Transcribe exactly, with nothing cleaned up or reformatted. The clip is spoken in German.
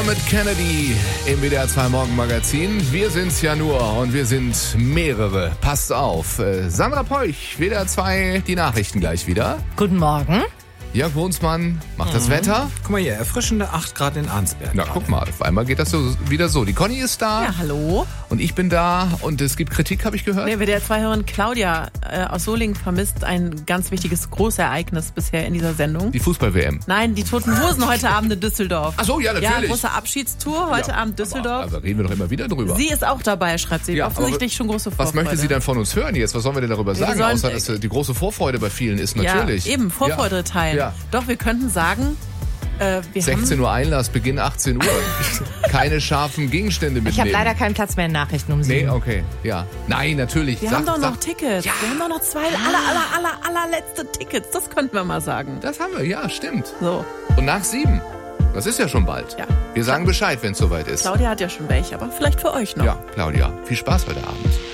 Dermot Kennedy im W D R zwei Morgenmagazin. Wir sind's ja nur und wir sind mehrere. Passt auf. Sandra Peuch, W D R zwei, die Nachrichten gleich wieder. Guten Morgen. Jörg Wohnsmann macht das mhm. Wetter. Guck mal hier, erfrischende acht Grad in Arnsberg. Na, gerade. guck mal, auf einmal geht das so wieder so. Die Conny ist da. Ja, hallo. Und ich bin da und es gibt Kritik, habe ich gehört. Der W D R zwei-Hörerin Claudia äh, aus Solingen vermisst ein ganz wichtiges Großereignis bisher in dieser Sendung. Die Fußball-W M. Nein, die Toten Hosen heute Abend in Düsseldorf. Ach so, ja, natürlich. Ja, große Abschiedstour heute ja, Abend Düsseldorf. Aber, aber reden wir doch immer wieder drüber. Sie ist auch dabei, schreibt sie. Ja, offensichtlich schon große Vorfreude. Was möchte sie denn von uns hören jetzt? Was sollen wir denn darüber sagen? sollen, Außer, dass die große Vorfreude bei vielen ist, natürlich. Ja, eben, Vorfreude ja. teilen. Ja. Doch, wir könnten sagen, äh, wir sechzehn haben... Uhr Einlass, Beginn achtzehn Uhr. Keine scharfen Gegenstände mitnehmen. Ich habe leider keinen Platz mehr in Nachrichten um sieben. Nee, okay, ja. Nein, natürlich. Wir sag, haben doch noch sag. Tickets. Ja. Wir haben doch noch zwei aller, aller, aller, allerletzte Tickets. Das könnten wir mal sagen. Das haben wir, ja, stimmt. So. Und nach sieben. Das ist ja schon bald. Ja. Wir sagen Bescheid, wenn es soweit ist. Claudia hat ja schon welche, aber vielleicht für euch noch. Ja, Claudia, viel Spaß heute Abend.